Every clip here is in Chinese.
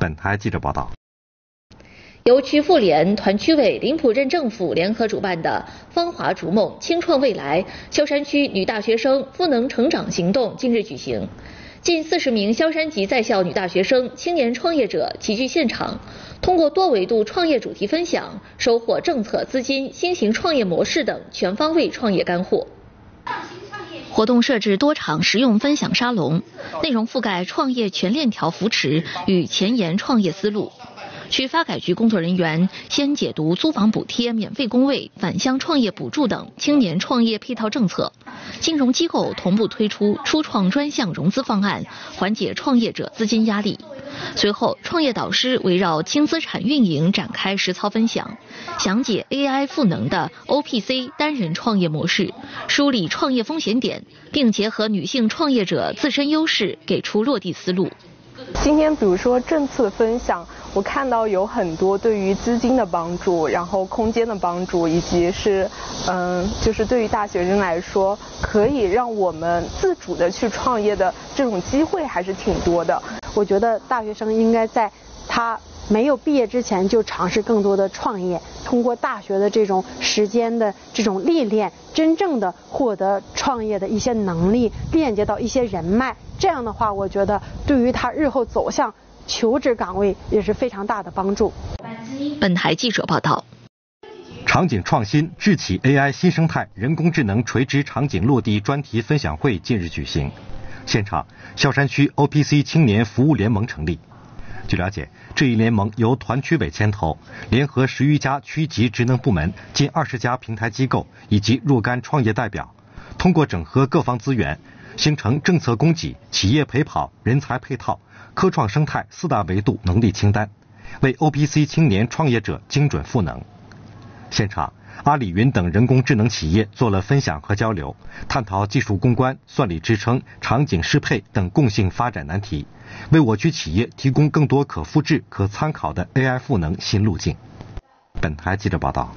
本台记者报道。 由区妇联、团区委、临浦镇政府联合主办的“芳华逐梦，青创未来”萧山区女大学生赋能成长行动近日举行。近40名萧山籍在校女大学生、青年创业者齐聚现场，通过多维度创业主题分享，收获政策、资金、新型创业模式等全方位创业干货。活动设置多场实用分享沙龙，内容覆盖创业全链条扶持与前沿创业思路。区发改局工作人员先解读租房补贴、免费工位、返乡创业补助等青年创业配套政策，金融机构同步推出初创专项融资方案，缓解创业者资金压力。随后，创业导师围绕轻资产运营展开实操分享，详解 AI 赋能的 OPC 单人创业模式，梳理创业风险点，并结合女性创业者自身优势，给出落地思路。 今天比如说政策分享，我看到有很多对于资金的帮助，然后空间的帮助，以及是就是对于大学生来说，可以让我们自主的去创业的这种机会还是挺多的。 我觉得大学生应该在他没有毕业之前就尝试更多的创业，通过大学的这种时间的这种历练，真正的获得创业的一些能力，链接到一些人脉。这样的话，我觉得对于他日后走向求职岗位也是非常大的帮助。 本台记者报道。 场景创新智企 AI 新生态人工智能垂直场景落地专题分享会近日举行，现场萧山区 OPC 青年服务联盟成立。据了解，这一联盟由团区委牵头，联合10余家区级职能部门、近20家平台机构以及若干创业代表，通过整合各方资源，形成政策供给、企业陪跑、人才配套、科创生态4大维度能力清单，为 OPC 青年创业者精准赋能。现场，阿里云等人工智能企业做了分享和交流，探讨技术攻关、算力支撑、场景适配等共性发展难题，为我区企业提供更多可复制、可参考的 AI 赋能新路径。本台记者报道。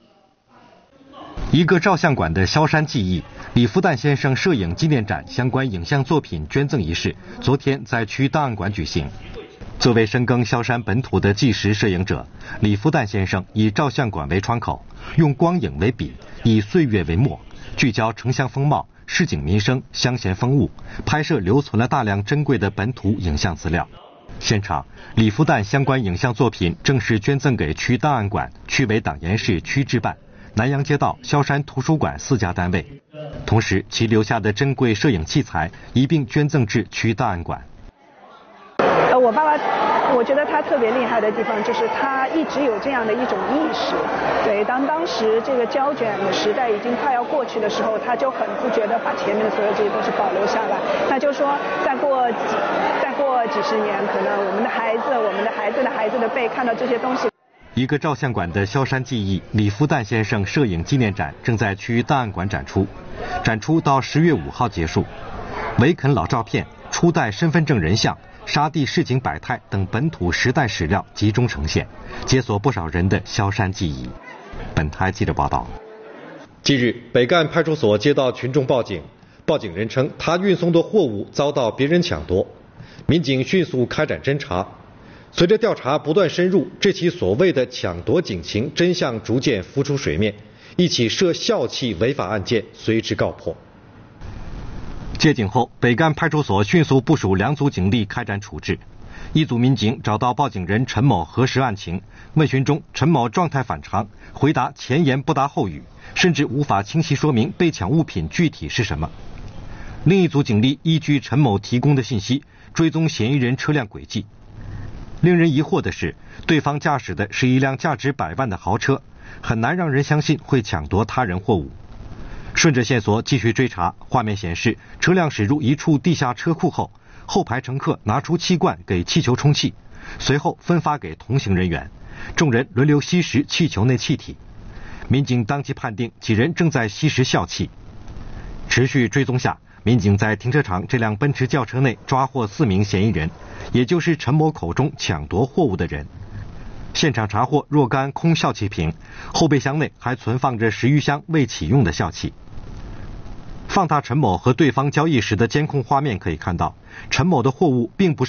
一个照相馆的萧山记忆李福旦先生摄影纪念展相关影像作品捐赠仪式昨天在区档案馆举行。作为深耕萧山本土的纪实摄影者，李福旦先生以照相馆为窗口，用光影为笔，以岁月为墨，聚焦城乡风貌、市井民生、乡闲风物，拍摄留存了大量珍贵的本土影像资料。现场，李福旦相关影像作品正式捐赠给区档案馆、区委党研室区治办、南阳街道萧山图书馆4家单位，同时其留下的珍贵摄影器材一并捐赠至区档案馆。 我爸爸，我觉得他特别厉害的地方就是他一直有这样的一种意识。对，当时这个胶卷的时代已经快要过去的时候，他就很不觉得把前面的所有这些东西保留下来。他就说，再过几十年，可能我们的孩子的孩子的辈看到这些东西。 一个照相馆的萧山记忆李福旦先生摄影纪念展正在区档案馆展出，展出到10月5号结束。维肯老照片、初代身份证人像、沙地市井百态等本土时代史料集中呈现，解锁不少人的萧山记忆。本台记者报道。 近日，北干派出所接到群众报警，报警人称他运送的货物遭到别人抢夺，民警迅速开展侦查。随着调查不断深入，这起所谓的抢夺警情真相逐渐浮出水面，一起涉校企违法案件随之告破。 接警后，北干派出所迅速部署2组警力开展处置。一组民警找到报警人陈某核实案情，问询中陈某状态反常，回答前言不搭后语，甚至无法清晰说明被抢物品具体是什么。另一组警力依据陈某提供的信息，追踪嫌疑人车辆轨迹。令人疑惑的是，对方驾驶的是一辆价值100万的豪车，很难让人相信会抢夺他人货物。顺着线索继续追查，画面显示车辆驶入一处地下车库后，后排乘客拿出气罐给气球充气，随后分发给同行人员，众人轮流吸食气球内气体。民警当即判定几人正在吸食笑气。持续追踪下，民警在停车场这辆奔驰轿车内抓获4名嫌疑人，也就是陈某口中抢夺货物的人。现场查获若干空笑气瓶，后备箱内还存放着10余箱未启用的笑气。放大陈某和对方交易时的监控画面可以看到，陈某的货物并不是